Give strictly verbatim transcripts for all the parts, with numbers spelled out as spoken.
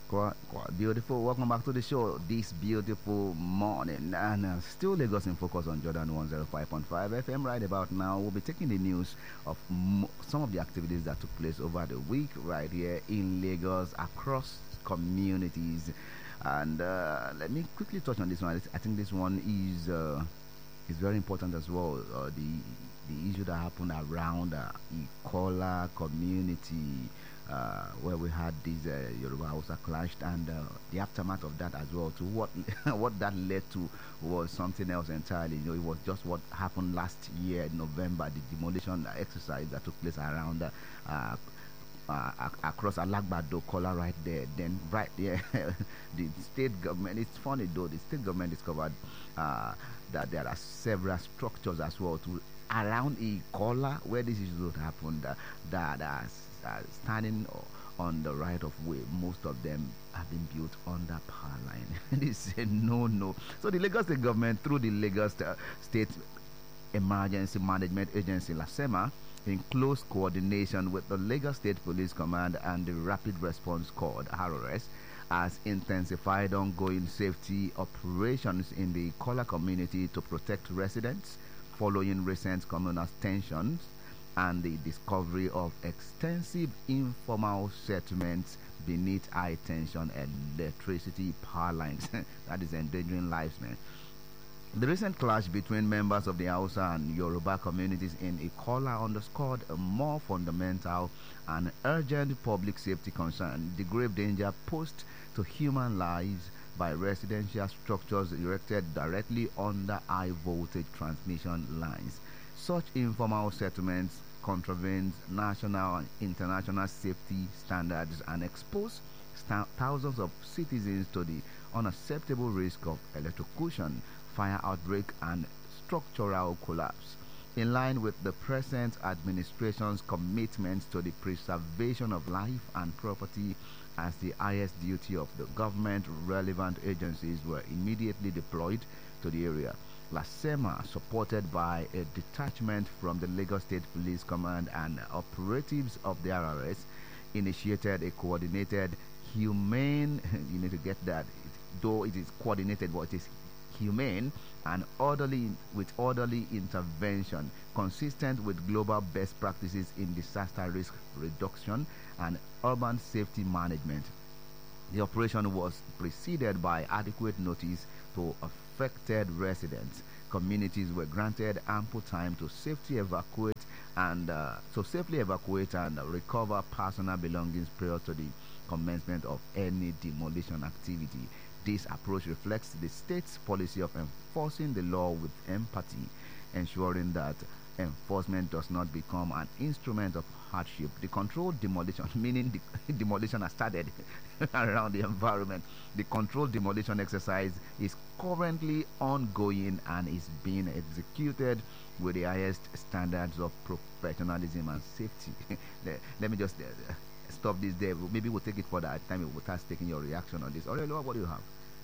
Quite, quite beautiful. Welcome back to the show this beautiful morning. And uh, still Lagos in focus on Jordan one oh five point five F M. Right about now, we'll be taking the news of m- some of the activities that took place over the week right here in Lagos across communities. And uh, let me quickly touch on this one. I think this one is uh, is very important as well. Uh, the the issue that happened around uh, Ikola community. Uh, where we had this uh, Yoruba Hausa clashed, and uh, the aftermath of that as well. To what what that led to was something else entirely. You know, it was just what happened last year in November, the demolition exercise that took place around uh, uh, uh, across Alagbado Kola right there. Then right there, the state government. It's funny though. The state government discovered uh, that there are several structures as well to around Ikola where this issue happened. Uh, that uh, Uh, standing on the right of way. Most of them have been built under power line. They say no, no. So the Lagos State government, through the Lagos uh, State Emergency Management Agency, LASEMA, in close coordination with the Lagos State Police Command and the Rapid Response Squad, R R S, has intensified ongoing safety operations in the Kola community to protect residents following recent communal tensions and the discovery of extensive informal settlements beneath high tension electricity power lines. That is endangering lives, man. The recent clash between members of the Hausa and Yoruba communities in Ikola underscored a more fundamental and urgent public safety concern: the grave danger posed to human lives by residential structures erected directly under high voltage transmission lines. Such informal settlements contravene national and international safety standards and expose st- thousands of citizens to the unacceptable risk of electrocution, fire outbreak, and structural collapse. In line with the present administration's commitment to the preservation of life and property as the highest duty of the government, relevant agencies were immediately deployed to the area. LASEMA, supported by a detachment from the Lagos State Police Command and operatives of the R R S, initiated a coordinated, humane, you need to get that, though it is coordinated, but it is humane and orderly, with orderly intervention consistent with global best practices in disaster risk reduction and urban safety management. The operation was preceded by adequate notice to affected residents. Communities were granted ample time to safely evacuate and uh, to safely evacuate and uh, recover personal belongings prior to the commencement of any demolition activity. This approach reflects the state's policy of enforcing the law with empathy, ensuring that enforcement does not become an instrument of hardship. The controlled demolition, meaning the demolition has started around the environment. The controlled demolition exercise is currently ongoing and is being executed with the highest standards of professionalism and safety. let, let me just uh, stop this there. Maybe we'll take it for that time. We'll start taking your reaction on this. Aurelio, what do you have?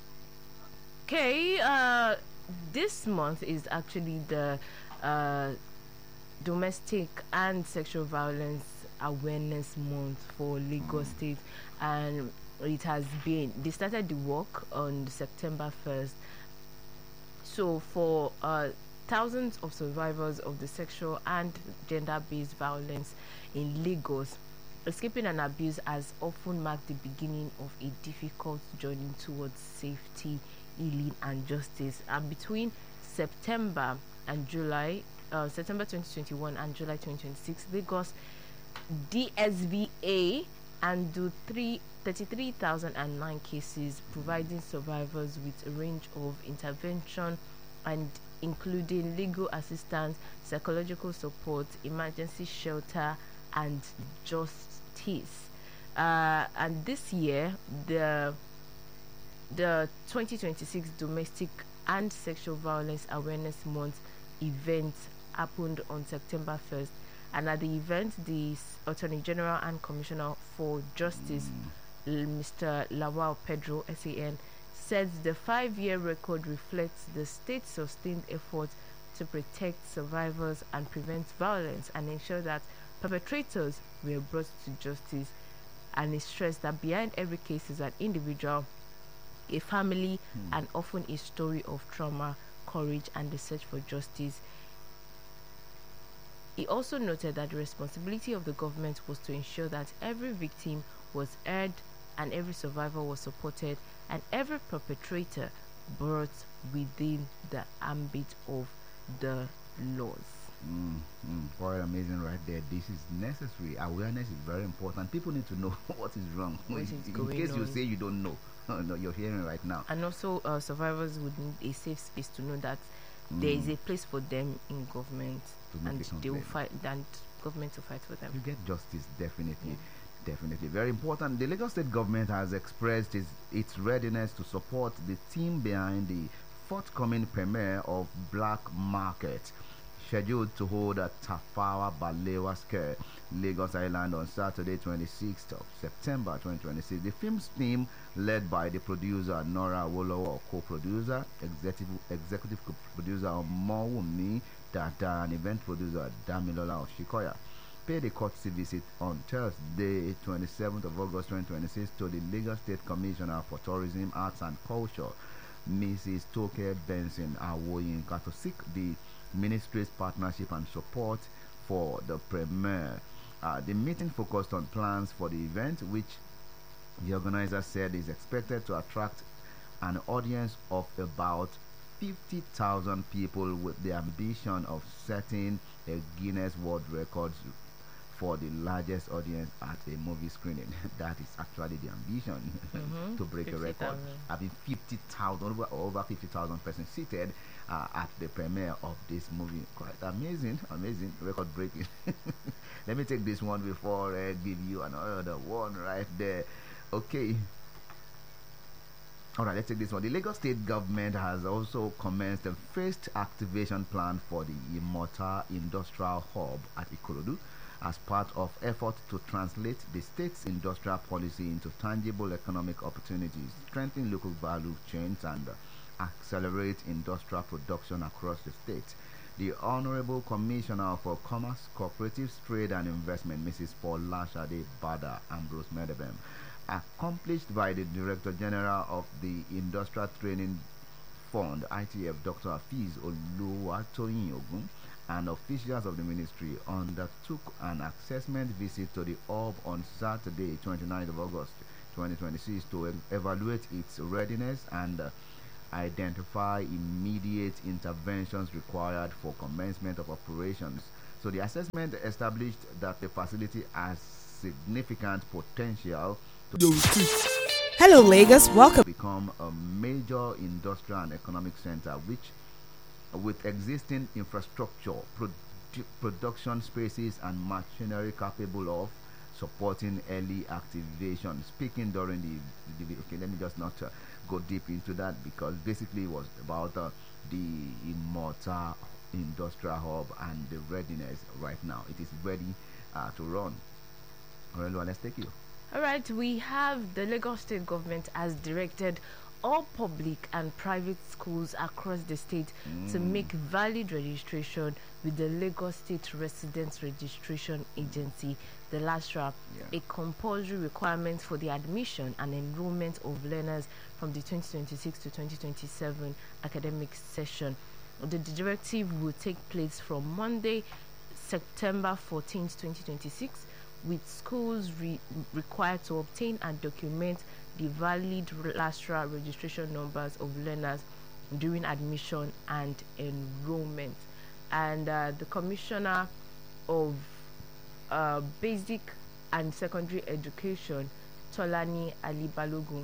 Okay, uh, this month is actually the uh, Domestic and Sexual Violence Awareness Month for Lagos mm. State, and it has been, they started the work on September first. So for uh, thousands of survivors of the sexual and gender-based violence in Lagos, escaping an abuse has often marked the beginning of a difficult journey towards safety, healing, and justice. And between September and July, uh, September twenty twenty-one and July twenty twenty-six, Lagos D S V A handled thirty-three thousand nine cases, providing survivors with a range of intervention and including legal assistance, psychological support, emergency shelter, and justice. Uh, and this year, the the twenty twenty-six Domestic and Sexual Violence Awareness Month event happened on September first. And at the event, the Attorney General and Commissioner for Justice, mm. Mister Lawal Pedro, S A N, said the five-year record reflects the state's sustained effort to protect survivors and prevent violence and ensure that perpetrators were brought to justice. And he stressed that behind every case is an individual, a family, Hmm. and often a story of trauma, courage, and the search for justice. He also noted that the responsibility of the government was to ensure that every victim was heard and every survivor was supported and every perpetrator brought within the ambit of the laws. Mm, mm, quite amazing right there. This is necessary. Awareness is very important. People need to know what is wrong. What is In going case you on. say you don't know, no, you're hearing right now. And also, uh, survivors would need a safe space to know that there is Mm. a place for them in government, To make and a they will complaint. fight. And government will fight for them. You get justice, definitely. Yeah. Definitely. Very important. The Lagos State government has expressed its, its readiness to support the team behind the forthcoming premiere of Black Market, scheduled to hold at Tafawa Balewa Square, Lagos Island on Saturday, twenty-sixth of September twenty twenty-six. The film's team, led by the producer Nora Awolowo, co-producer, executive executive co-producer Omowumi Dada, and event producer Damilola Oshikoya, paid a courtesy visit on Thursday, twenty-seventh of August twenty twenty-six, to the Lagos State Commissioner for Tourism, Arts and Culture, Missus Toke Benson Awoyinka, to seek the ministry's partnership and support for the premiere. Uh, the meeting focused on plans for the event, which the organizer said is expected to attract an audience of about fifty thousand people, with the ambition of setting a Guinness World Records for the largest audience at a movie screening. That is actually the ambition, Mhm. to break a record. fifty thousand. Having fifty thousand, over, over fifty thousand persons seated uh, at the premiere of this movie. Quite amazing, amazing, record breaking. Let me take this one before I give you another one right there. Okay. All right, let's take this one. The Lagos State government has also commenced the first activation plan for the Immortal Industrial Hub at Ikorodu, as part of efforts to translate the state's industrial policy into tangible economic opportunities, strengthen local value chains, and uh, accelerate industrial production across the state. The Honorable Commissioner for Commerce, Cooperatives, Trade and Investment, Missus Paula Shade Bada Ambrose Medebem, accomplished by the Director General of the Industrial Training Fund, I T F, Doctor Afiz Oluwatoyin Ogun, and officials of the ministry undertook an assessment visit to the hub on Saturday, twenty-ninth of August twenty twenty-six, to ev- evaluate its readiness and uh, identify immediate interventions required for commencement of operations. So the assessment established that the facility has significant potential to Hello, Lagos. Welcome. become a major industrial and economic center, which, with existing infrastructure, produ- production spaces, and machinery capable of supporting early activation. Speaking during the, the, the okay, let me just not uh, go deep into that, because basically it was about uh, the Immortal Industrial Hub and the readiness right now. It is ready uh, to run. All right, Lua, let's take you. All right, we have the Lagos State government has directed all public and private schools across the state to make valid registration with the Lagos State Residents Registration Agency, the LASRA, Yeah. a compulsory requirement for the admission and enrollment of learners from the twenty twenty-six to twenty twenty-seven academic session. The directive will take place from Monday, September fourteenth, twenty twenty-six, with schools re- required to obtain and document the valid LASRA registration numbers of learners during admission and enrollment. And uh, the Commissioner of uh, Basic and Secondary Education, Tolani Ali Balogun,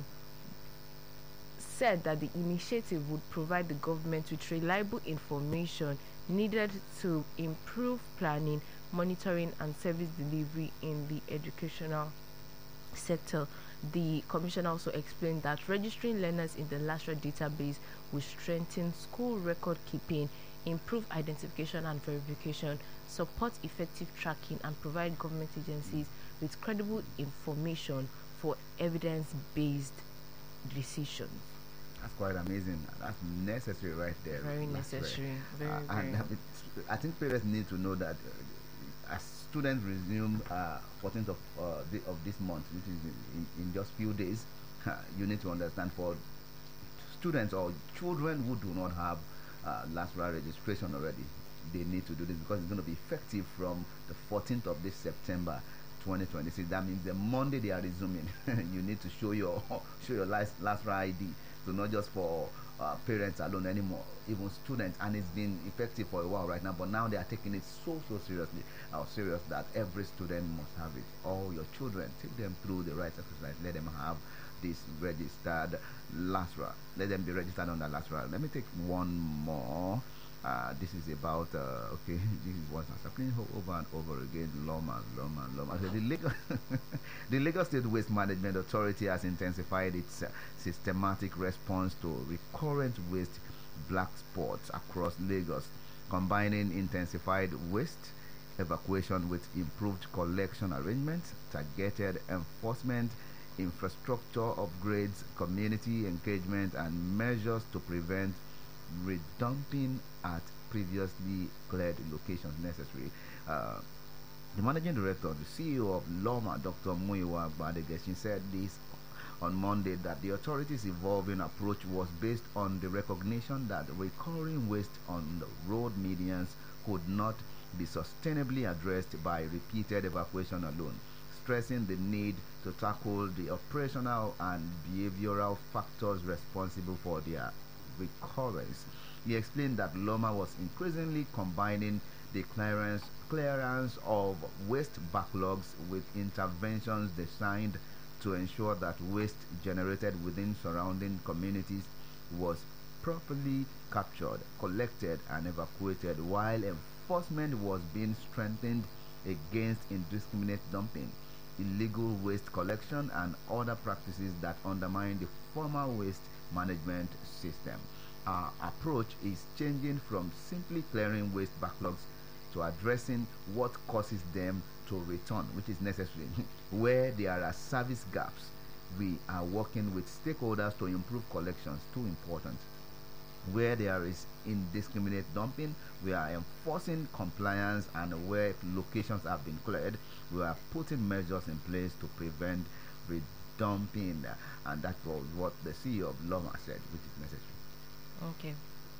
said that the initiative would provide the government with reliable information needed to improve planning, monitoring, and service delivery in the educational sector. The commissioner also explained that registering learners in the LASRA database will strengthen school record keeping, improve identification and verification, support effective tracking, and provide government agencies with credible information for evidence-based decisions. That's quite amazing. That's necessary right there. Very That's necessary. Very, Uh, very. and I, mean, I think parents need to know that. Uh, as students resume uh, fourteenth of uh, the, of this month, which is in, in, in just few days, you need to understand for students or children who do not have uh, LASRA registration already, they need to do this because it's going to be effective from the fourteenth of this September twenty twenty-six. That means the Monday they are resuming. You need to show your show your last LASRA I D. So not just for uh, parents alone anymore, even students, and it's been effective for a while right now. But now they are taking it so so seriously, how serious that every student must have it. All your children, take them through the right exercise. Let them have this registered LASRA. Let them be registered on the LASRA. Let me take one more. Uh, this is about uh, okay. This is what's happening over and over again. Loma, Loma, Loma. So the Lagos, the Lagos State Waste Management Authority has intensified its uh, systematic response to recurrent waste black spots across Lagos, combining intensified waste evacuation with improved collection arrangements, targeted enforcement, infrastructure upgrades, community engagement, and measures to prevent redumping at previously cleared locations necessary. Uh, the managing director, the C E O of Loma, Doctor Muyiwa Badegeshi, said this on Monday that the authority's evolving approach was based on the recognition that recurring waste on the road medians could not be sustainably addressed by repeated evacuation alone, stressing the need to tackle the operational and behavioral factors responsible for their recurrence. He explained that Loma was increasingly combining the clearance clearance of waste backlogs with interventions designed to ensure that waste generated within surrounding communities was properly captured, collected, and evacuated, while enforcement was being strengthened against indiscriminate dumping, illegal waste collection, and other practices that undermine the formal waste management system. Our approach is changing from simply clearing waste backlogs to addressing what causes them to return, which is necessary. Where there are service gaps, we are working with stakeholders to improve collections, too important. Where there is indiscriminate dumping, we are enforcing compliance, and where locations have been cleared, we are putting measures in place to prevent redumping. And that was what the C E O of Loma said, which is necessary. Okay.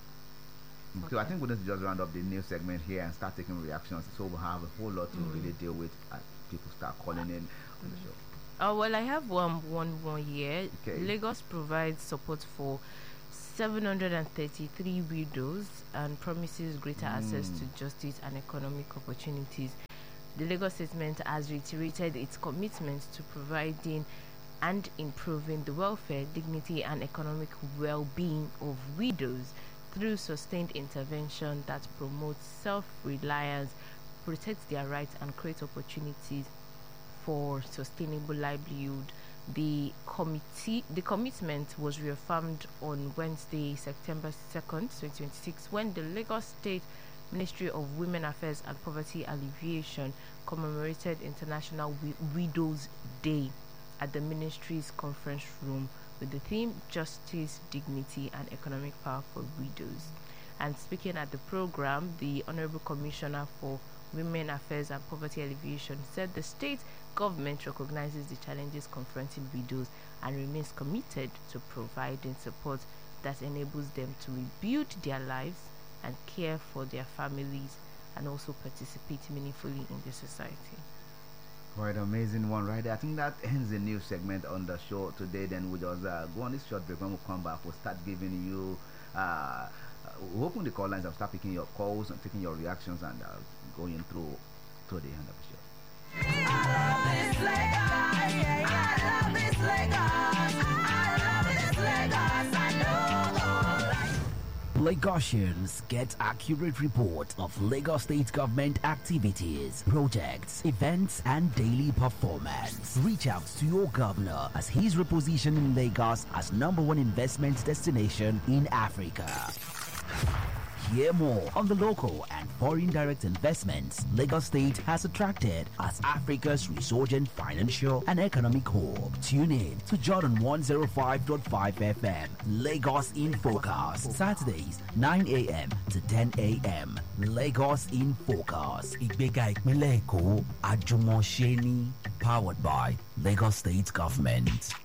So Okay. I think we need to just round up the news segment here and start taking reactions. So we'll have a whole lot to Mm. really deal with as people start calling in on the show. Oh well, I have one one more here. Okay. Lagos provides support for seven hundred thirty-three widows and promises greater access Mm. to justice and economic opportunities. The Lagos statement has reiterated its commitment to providing and improving the welfare, dignity, and economic well-being of widows through sustained intervention that promotes self-reliance, protects their rights, and creates opportunities for sustainable livelihood. The committee, the commitment was reaffirmed on Wednesday, September second, twenty twenty-six, when the Lagos State Ministry of Women Affairs and Poverty Alleviation commemorated International Wi- Widows Day at the ministry's conference room with the theme Justice, Dignity, and Economic Power for Widows. And speaking at the program, the Honorable Commissioner for Women Affairs and Poverty Alleviation said the state government recognizes the challenges confronting widows and remains committed to providing support that enables them to rebuild their lives and care for their families and also participate meaningfully in the society. Quite amazing one right there. I think that ends the news segment on the show today. Then we'll just uh, go on this short break. When we come back, we'll start giving you uh, we'll open the call lines and start picking your calls and taking your reactions and uh, going through to the end of the show. I love this Lagos. I love this Lagos. I love this Lagos. I know. Lagosians get accurate report of Lagos State government activities, projects, events, and daily performance. Reach out to your governor as he's repositioning Lagos as number one investment destination in Africa. hear more on the local and foreign direct investments Lagos State has attracted as Africa's resurgent financial and economic hub. Tune in to Jordan one oh five point five F M, Lagos in Focus, Saturdays nine a m to ten a m Lagos in Focus. Ìgbéga ìpínlẹ̀ Èkó, Àjùmọ̀ṣe, powered by Lagos State Government.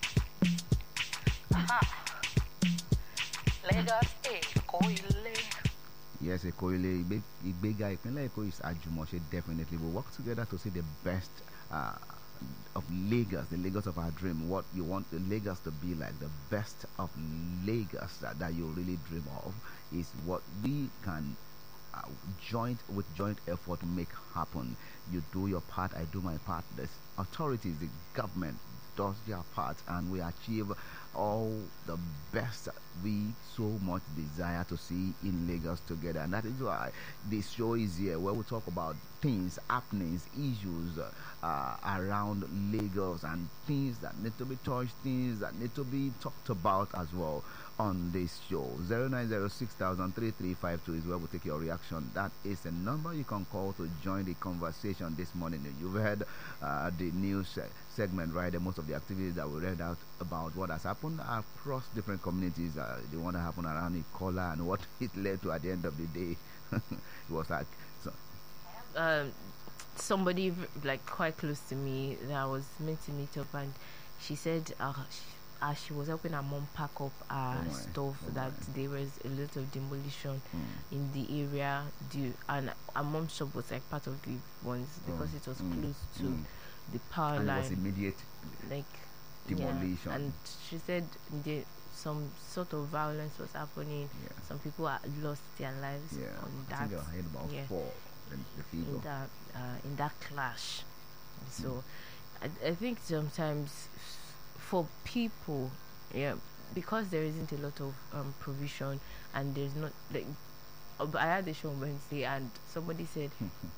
Lagos Èkó ilé. Yes, Ekoile, Igbe- Igbega Ìpínlẹ̀ Èkó is Àjùmọ̀ṣe. Definitely will work together to see the best uh, of Lagos, the Lagos of our dream. What you want the Lagos to be like, the best of Lagos that, that you really dream of, is what we can uh, joint with joint effort make happen. You do your part, I do my part. The authorities, the government does their part, and we achieve all the best that we so much desire to see in Lagos together. And that is why this show is here, where we talk about things, happenings, issues uh, around Lagos, and things that need to be touched, things that need to be talked about as well on this show. zero nine zero six thousand three three five two is where we take your reaction. That is a number you can call to join the conversation this morning. You've heard uh, the news uh, segment, right? And most of the activities that we read out about what has happened across different communities, uh, the one that happened around Ikola and what it led to at the end of the day. It was like so, Um, somebody v- like quite close to me that I was meant to meet up, and she said uh, she, as she was helping her mom pack up her Oh my, stuff, oh that my. there was a lot of demolition mm, in the area due, and her mom's shop was like part of the ones because Oh, it was mm, close to mm. the power and it was line, immediate like demolition. yeah. And she said the some sort of violence was happening. Yeah. Some people had lost their lives Yeah, on I that. think I heard about yeah. four in the figure. in that uh, in that clash. So I, I think sometimes for people, yeah, because there isn't a lot of um, provision, and there's not like uh, but I had a show on Wednesday, and somebody said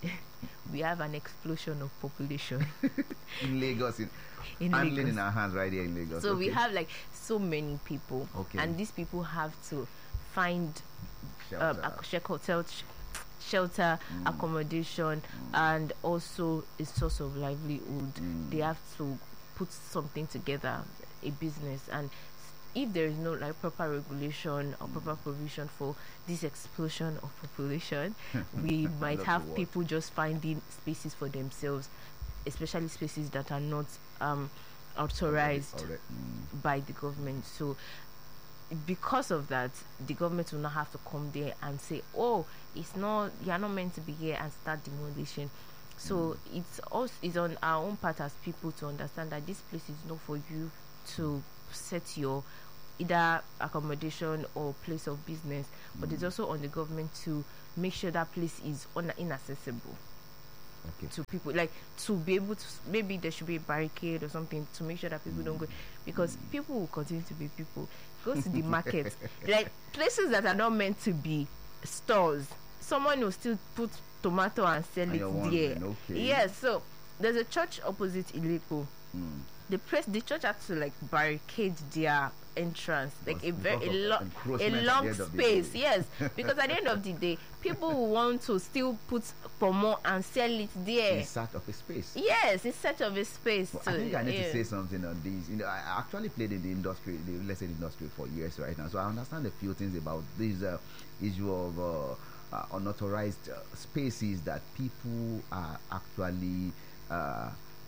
we have an explosion of population In Lagos, in, in handling Lagos. in our hands right here in Lagos. So we okay. have like so many people, Okay. and these people have to find um, Shelter. ac- shek- hotel sh- shelter, Mm. accommodation, and also a source of livelihood. Mm. They have to put something together, a business, and if there is no like proper regulation or proper provision for this explosion of population, we might love have the word. people just finding spaces for themselves, especially spaces that are not um, authorized Alright, mm. by the government. So because of that, the government will not have to come there and say, oh, it's not, you're not meant to be here, and start demolition. So it's also it's on our own part as people to understand that this place is not for you to set your either accommodation or place of business, but it's also on the government to make sure that place is un- inaccessible Okay. to people, like to be able to, maybe there should be a barricade or something to make sure that people don't go, because people will continue to be people. Go to the market, like places that are not meant to be stores, someone will still put tomato and sell And it you're there. wondering, okay. Yes, so there's a church opposite Ileko. Mm. The place, the church had to like barricade their entrance, like a Was very because a of long, encroachment a at the long end of the space. day. Yes, because at the end of the day, people will want to still put pomo and sell it there. In search of a space. Yes, in search of a space. Well, to, I think I need yeah. to say something on this. You know, I I actually played in the industry, the real estate industry, for years right now, so I understand a few things about this uh, issue of uh, uh, unauthorized uh, spaces that people are actually uh,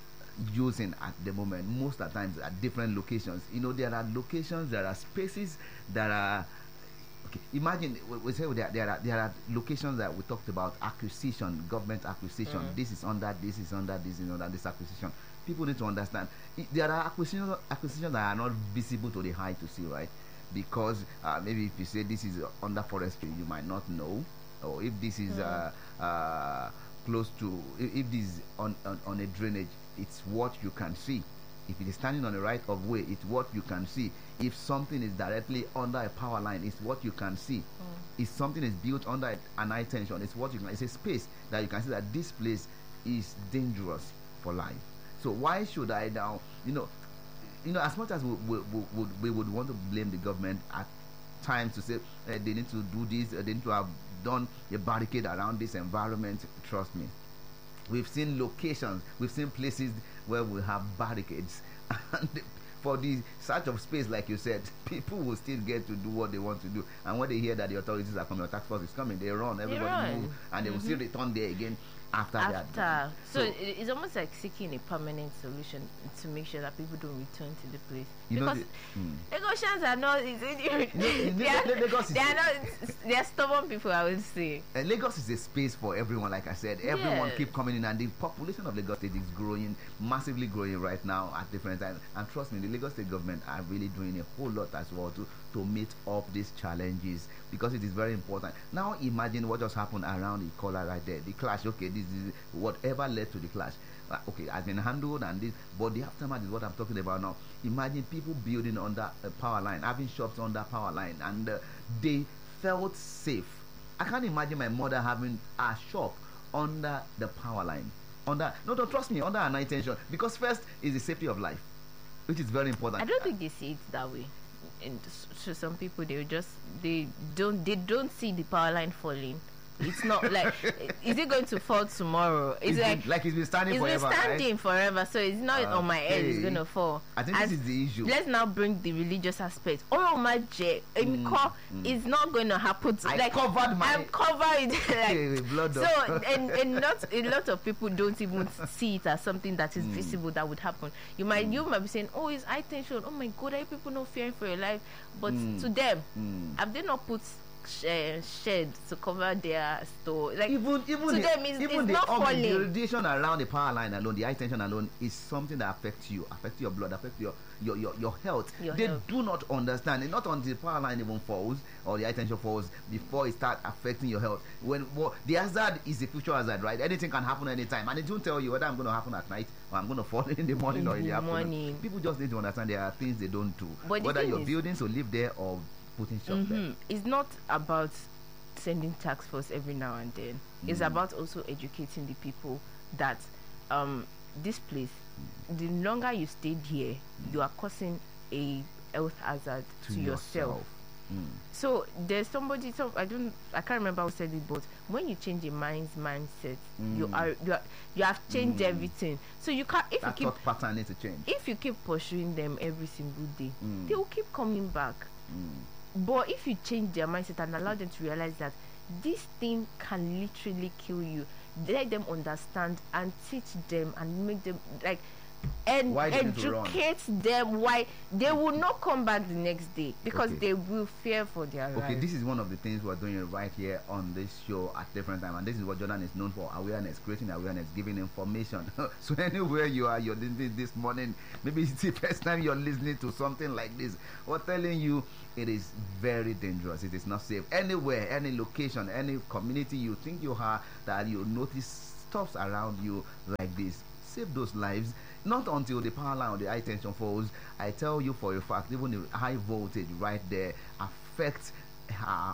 using at the moment. Most of the times at different locations. You know, there are locations, there are spaces that are. Okay, imagine we, we say there, there are there are locations that we talked about, acquisition, government acquisition. This is under, this is under, this is under this acquisition. People need to understand i- there are acquisitions acquisitions that are not visible to the eye to see, right? Because uh, maybe if you say this is uh, under forestry, you might not know, or if this is uh, uh, close to, if, if this is on, on on a drainage, it's what you can see. If it is standing on the right of way, it's what you can see. If something is directly under a power line, it's what you can see. If something is built under an high tension, it's what you can. It's a space that you can see that this place is dangerous for life. So why should I now, you know, you know, as much as we, we, we, would we would want to blame the government at time to say uh, they need to do this, uh, they need to have done a barricade around this environment. Trust me, we've seen locations, we've seen places where we have barricades, and for the search of space, like you said, people will still get to do what they want to do. And when they hear that the authorities are coming, or task force is coming, they run, everybody run. move, and they will still return there again after, they are done. After, so, it- it's almost like seeking a permanent solution to make sure that people don't return to the place. You know Because the- hmm. Lagosians are not, is it, No, they, are, Lagos is- they are not, they are stubborn people, I would say. Uh, Lagos is a space for everyone, like I said. Everyone Yes. keep coming in, and the population of Lagos State is growing, massively growing right now at different times. And trust me, the Lagos State government are really doing a whole lot as well to, to meet up these challenges, because it is very important. Now imagine what just happened around the collar right there. The clash, okay, this is whatever led to the clash. Uh, okay, has been handled, and this, but the aftermath is what I'm talking about now. Imagine people building under a power line, having shops under power line, and uh, they felt safe. I can't imagine my mother having a shop under the power line. Under no, don't trust me, under an intention, because first is the safety of life, which is very important. I don't think they see it that way. And s- to some people, they just they don't they don't see the power line falling. It's not like is it going to fall tomorrow? It's It's like been- like it's been standing it's been forever, right? standing forever, so it's not on my head. It's Okay. gonna fall. I think As- this is the issue. Let's now bring the religious aspect. Oh my J, it's not going to happen. To, I like covered my- I'm covered. Okay, like, with blood. so and and not a lot of people don't even see it as something that is visible that would happen. You might you might be saying, oh, it's high tension. Oh my God, are you people not fearing for your life? But to them, have they not put sh- uh, sheds to cover their store? Like even even to the, them, it's, even it's the, not um, the falling. radiation around the power line alone, the high tension alone, is something that affects you, affects your blood, affects your your your, your health. Your they health. do not understand it. Not until the power line even falls or the high tension falls before it start affecting your health. When well, the hazard is a future hazard, right? Anything can happen anytime, and it don't tell you whether I'm going to happen at night or I'm going to fall in the morning In or in the, the afternoon. morning. People just need to understand there are things they don't do. But the whether thing you're is- building to live there or putting shop there. Mhm. It's not about sending task force every now and then. It's about also educating the people that um, this place, the longer you stayed here, you are causing a health hazard to, yourself. Mm. So there's somebody. So I don't. I can't remember who said it, but when you change a mind's mindset, you Mm. are you are you have changed everything. So you can't if That you keep thought pattern needs to change. if you keep pursuing them every single day, Mm. they will keep coming back. But if you change their mindset and allow them to realize that this thing can literally kill you, let them understand and teach them and make them like and Why they need to run. educate them why they will not come back the next day because Okay. they will fear for their Okay, lives. this is one of the things we're doing right here on this show at different time, and this is what Jordan is known for: awareness, creating awareness, giving information. So anywhere you are, you're listening this morning, maybe it's the first time you're listening to something like this, we're telling you it is very dangerous. It is not safe. Anywhere, any location, any community you think you are, that you notice stuffs around you like this, save those lives. Not until the power line or the high tension falls. I tell you for a fact, even the high voltage right there affects our